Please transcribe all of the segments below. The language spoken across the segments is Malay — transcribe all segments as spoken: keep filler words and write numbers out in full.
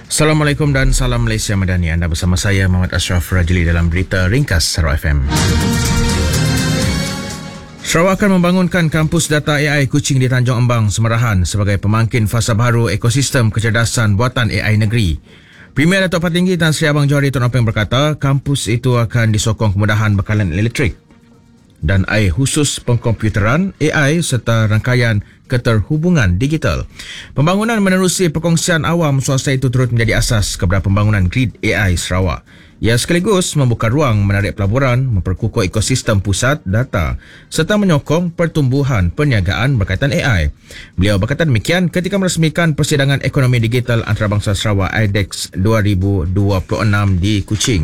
Assalamualaikum dan salam Malaysia Madani. Anda bersama saya Muhammad Ashraf Rajli dalam Berita Ringkas Sarawak F M. Sarawak akan membangunkan kampus data A I Kuching di Tanjung Embang, Semerahan sebagai pemangkin fasa baru ekosistem kecerdasan buatan A I negeri. Premier Datuk Patinggi Tan Sri Abang Johari Tun Openg berkata, kampus itu akan disokong kemudahan bekalan elektrik dan air khusus pengkomputeran, A I serta rangkaian keterhubungan digital. Pembangunan menerusi perkongsian awam swasta itu turut menjadi asas kepada pembangunan grid A I Sarawak. Ia sekaligus membuka ruang menarik pelaburan, memperkukuh ekosistem pusat data serta menyokong pertumbuhan perniagaan berkaitan A I. Beliau berkata demikian ketika merasmikan persidangan ekonomi digital antarabangsa Sarawak I D E X dua ribu dua puluh enam di Kuching.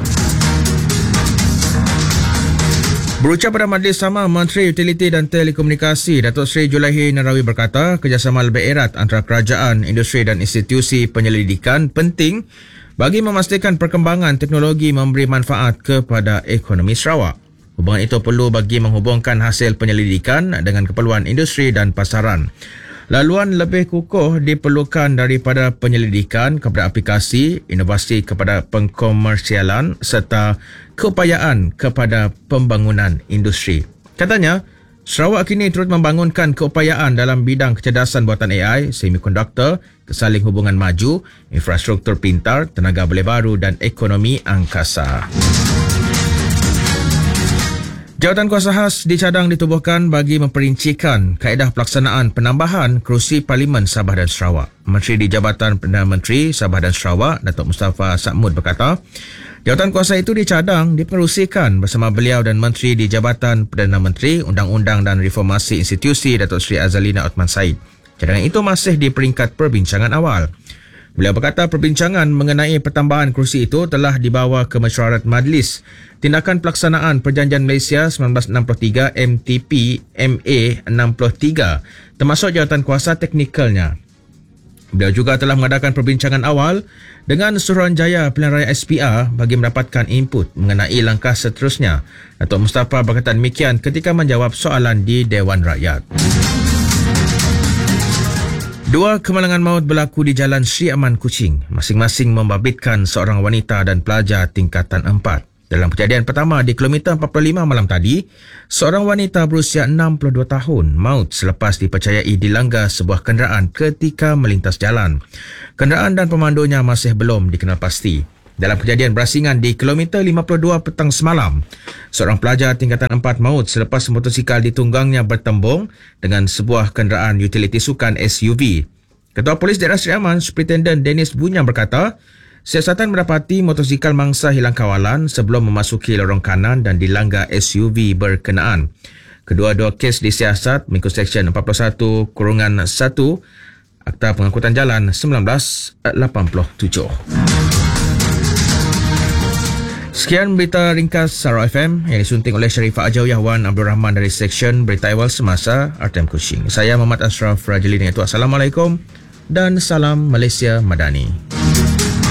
Berucap pada majlis sama, Menteri Utiliti dan Telekomunikasi Datuk Seri Julaihi Narawi berkata, kerjasama lebih erat antara kerajaan, industri dan institusi penyelidikan penting bagi memastikan perkembangan teknologi memberi manfaat kepada ekonomi Sarawak. Hubungan itu perlu bagi menghubungkan hasil penyelidikan dengan keperluan industri dan pasaran. Laluan lebih kukuh diperlukan daripada penyelidikan kepada aplikasi, inovasi kepada pengkomersialan serta keupayaan kepada pembangunan industri. Katanya, Sarawak kini turut membangunkan keupayaan dalam bidang kecerdasan buatan A I, semikonduktor, kesaling hubungan maju, infrastruktur pintar, tenaga boleh baru dan ekonomi angkasa. Jawatan kuasa khas dicadang ditubuhkan bagi memperincikan kaedah pelaksanaan penambahan kerusi Parlimen Sabah dan Sarawak. Menteri di Jabatan Perdana Menteri Sabah dan Sarawak, Datuk Mustafa Sakmud berkata, jawatan kuasa itu dicadang dipenerusikan bersama beliau dan Menteri di Jabatan Perdana Menteri, Undang-Undang dan Reformasi Institusi, Datuk Seri Azalina Othman Said. Cadangan itu masih di peringkat perbincangan awal. Beliau berkata perbincangan mengenai pertambahan kerusi itu telah dibawa ke mesyuarat Majlis Tindakan Pelaksanaan Perjanjian Malaysia seribu sembilan ratus enam puluh tiga M T P M A enam puluh tiga termasuk jawatan kuasa teknikalnya. Beliau juga telah mengadakan perbincangan awal dengan Suruhanjaya Pilihan Raya S P R bagi mendapatkan input mengenai langkah seterusnya. Datuk Mustafa berkata demikian ketika menjawab soalan di Dewan Rakyat. Dua kemalangan maut berlaku di Jalan Sri Aman Kuching, masing-masing membabitkan seorang wanita dan pelajar tingkatan empat. Dalam kejadian pertama di kilometer empat puluh lima malam tadi, seorang wanita berusia enam puluh dua tahun maut selepas dipercayai dilanggar sebuah kenderaan ketika melintas jalan. Kenderaan dan pemandunya masih belum dikenal pasti. Dalam kejadian berasingan di kilometer lima puluh dua petang semalam, seorang pelajar tingkatan empat maut selepas motosikal ditunggangnya bertembung dengan sebuah kenderaan utiliti sukan S U V. Ketua Polis Daerah Sri Aman, Superintendent Dennis Bunyang berkata, siasatan mendapati motosikal mangsa hilang kawalan sebelum memasuki lorong kanan dan dilanggar S U V berkenaan. Kedua-dua kes disiasat mengikut Seksyen empat puluh satu satu Akta Pengangkutan Jalan seribu sembilan ratus lapan puluh tujuh. Sekian berita ringkas Sarawak F M yang disunting oleh Sharifah Ajawiyah Wan Abdul Rahman dari Seksyen Berita Awal Semasa R T M Kuching. Saya Muhammad Ashraf Rajli dengan itu. Assalamualaikum dan salam Malaysia Madani.